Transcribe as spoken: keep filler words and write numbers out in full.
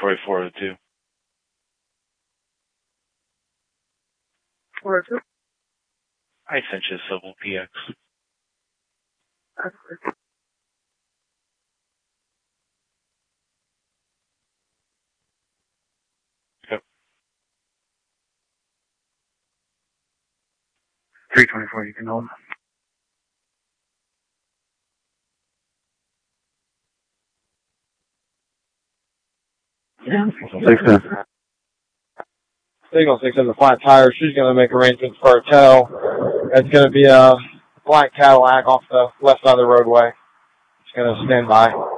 Troy four oh two. four oh two? I sent you a Civil P X. That's good. Yep. three twenty-four, you can hold. Yeah. Six ten. Signal six has a flat tire. She's going to make arrangements for a tow. It's going to be a black Cadillac off the left side of the roadway. She's going to stand by.